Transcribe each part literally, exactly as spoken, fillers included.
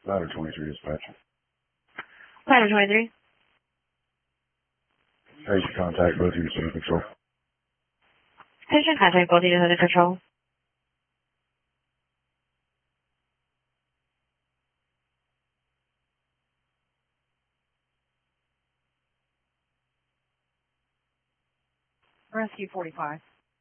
Ladder twenty-three dispatch. Ladder twenty-three. Patient contact both units under control. Patient contact both units under control. Rescue forty-five.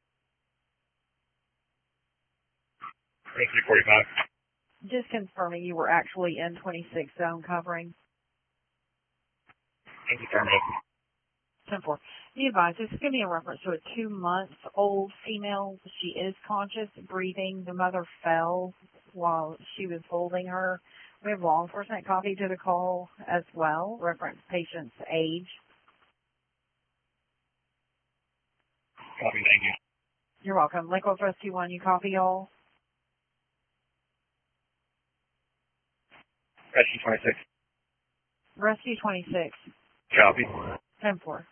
Rescue forty-five. Just confirming you were actually in twenty-six zone covering. Affirmative. ten four. Be advised, this is going to be a reference to a two-month-old female. She is conscious, breathing. The mother fell while she was holding her. We have law enforcement copy to the call as well. Reference patient's age. Copy, thank you. You're welcome. Lakewood Rescue one, you copy all? Rescue twenty-six. Rescue twenty-six. Copy. ten four.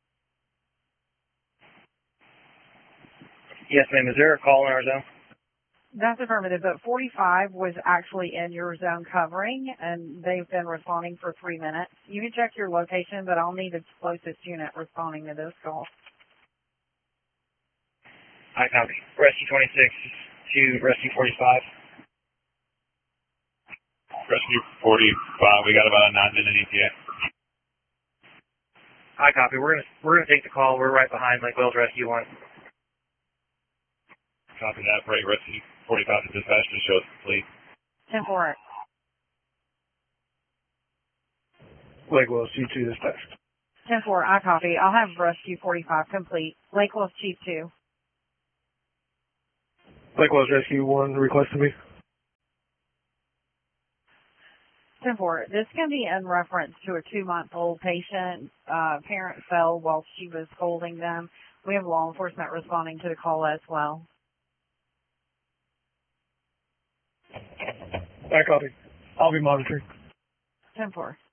Yes, ma'am. Is there a call in our zone? That's affirmative, but forty-five was actually in your zone covering, and they've been responding for three minutes. You can check your location, but I'll need the closest unit responding to this call. I copy. Rescue twenty-six to Rescue forty-five. Rescue forty-five, we got about a nine-minute E T A. I copy. We're gonna we're gonna take the call. We're right behind Lake Wales Rescue One. Copy that. Right, Rescue forty-five to dispatch to show us complete. ten four. Lake Wells Chief two dispatch. ten four, I copy. I'll have Rescue forty-five complete. Lake Wells Chief two. Lake Wells Rescue one requesting me. ten four, this can be in reference to a two-month-old patient. Uh, parent fell while she was holding them. We have law enforcement responding to the call as well. I copy. I'll be monitoring. ten four.